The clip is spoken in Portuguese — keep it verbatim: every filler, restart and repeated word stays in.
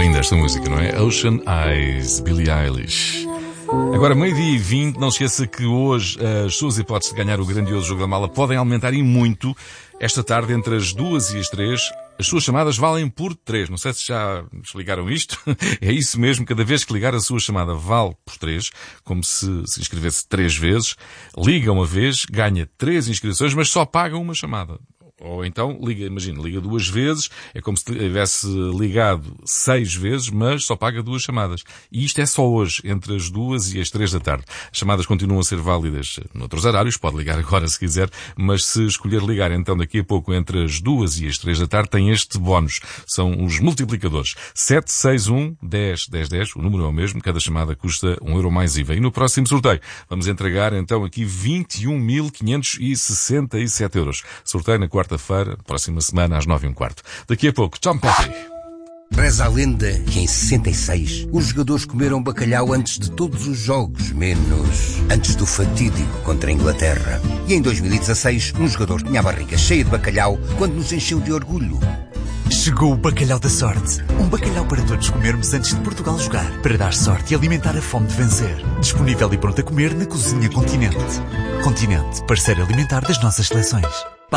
Linda esta música, não é? Ocean Eyes, Billie Eilish. Agora, meio-dia e vinte, não se esqueça que hoje as suas hipóteses de ganhar o grandioso jogo da mala podem aumentar e muito. Esta tarde, entre as duas e as três, as suas chamadas valem por três. Não sei se já explicaram isto. É isso mesmo, cada vez que ligar a sua chamada vale por três, como se se inscrevesse três vezes. Liga uma vez, ganha três inscrições, mas só paga uma chamada. Ou então, liga, imagina, liga duas vezes, é como se tivesse ligado seis vezes, mas só paga duas chamadas. E isto é só hoje, entre as duas e as três da tarde. As chamadas continuam a ser válidas noutros horários, pode ligar agora se quiser, mas se escolher ligar então daqui a pouco entre as duas e as três da tarde, tem este bónus. São os multiplicadores. sete seis um, dez, dez, dez, o número é o mesmo, cada chamada custa um euro mais I V A. E no próximo sorteio, vamos entregar então aqui vinte e um mil quinhentos e sessenta e sete euros. Sorteio na quarta quarta-feira, próxima semana, às nove e um quarto. Daqui a pouco, Tom Petty. Reza a lenda que em sessenta e seis os jogadores comeram bacalhau antes de todos os jogos, menos antes do fatídico contra a Inglaterra. E em dois mil e dezasseis, um jogador tinha a barriga cheia de bacalhau quando nos encheu de orgulho. Chegou o bacalhau da sorte. Um bacalhau para todos comermos antes de Portugal jogar. Para dar sorte e alimentar a fome de vencer. Disponível e pronto a comer na Cozinha Continente. Continente, parceiro alimentar das nossas seleções.